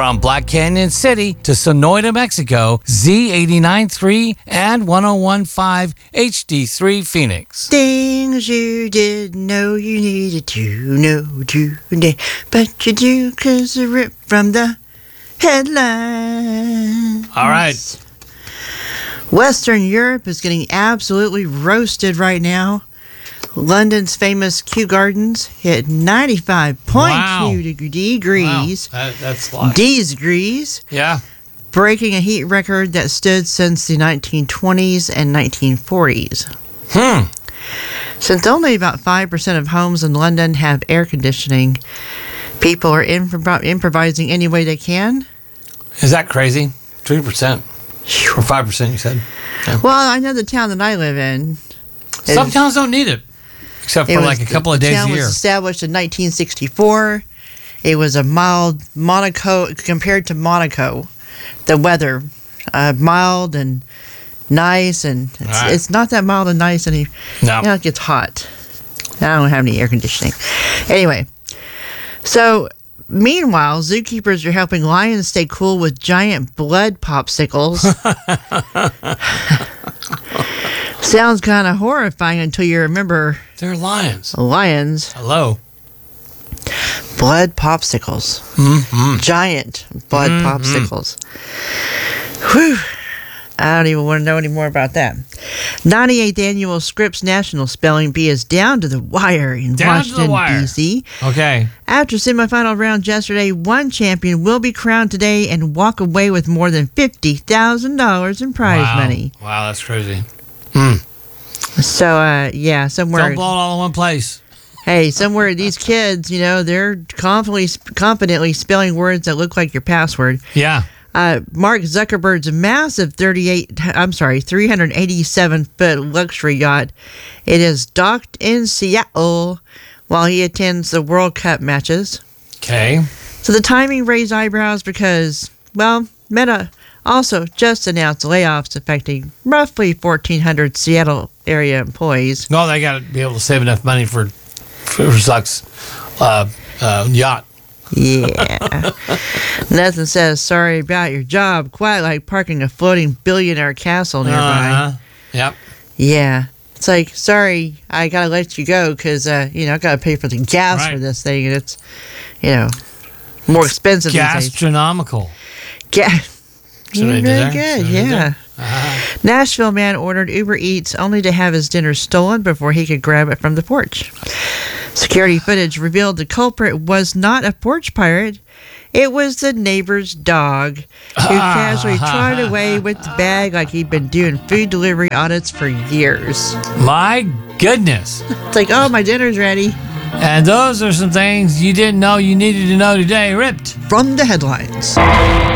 From Black Canyon City to Sonoyta, Mexico, Z89.3 and 101.5 HD3 Phoenix. Things you didn't know you needed to know today, but you do 'cause they're ripped from the headlines. All right. Western Europe is getting absolutely roasted right now. London's famous Kew Gardens hit 95.2 degrees. Wow. That's a lot. Degrees. Yeah. Breaking a heat record that stood since the 1920s and 1940s. Since only about 5% of homes in London have air conditioning, people are improvising any way they can. Is that crazy? 3%. Or 5%, you said? Yeah. Well, I know the town that I live in. Some towns don't need it, except for like a couple of days a year. The town was established in 1964. It was a mild Monaco, compared to Monaco, the weather, mild and nice, and it's not that mild and nice anymore. No. Now it gets hot. I don't have any air conditioning. Anyway, so meanwhile, zookeepers are helping lions stay cool with giant blood popsicles. Sounds kind of horrifying until you remember they're lions. Lions. Hello. Blood popsicles. Giant blood popsicles. Whew. I don't even want to know any more about that. 98th annual Scripps National Spelling Bee is down to the wire in Washington, D.C. Okay. After semifinal rounds yesterday, one champion will be crowned today and walk away with more than $50,000 in prize money. Wow, that's crazy. So, yeah, somewhere. Don't blow it all in one place. Hey, somewhere these kids, they're confidently spelling words that look like your password. Yeah. Mark Zuckerberg's massive 387-foot luxury yacht. It is docked in Seattle while he attends the World Cup matches. Okay. So the timing raised eyebrows because, well, Meta also just announced layoffs affecting roughly 1,400 Seattle area employees. No, they got to be able to save enough money for Zuck's yacht. Yeah. Nothing says sorry about your job quite like parking a floating billionaire castle nearby. Yep. Yeah. It's like, sorry, I got to let you go because, I got to pay for the gas for this thing. And it's, more expensive these days. Gastronomical. Very good, yeah. Nashville man ordered Uber Eats only to have his dinner stolen before he could grab it from the porch. Security footage revealed the culprit was not a porch pirate. It was the neighbor's dog who casually trotted away with the bag like he'd been doing food delivery audits for years. My goodness. It's like, oh, my dinner's ready. And those are some things you didn't know you needed to know today. Ripped from the headlines.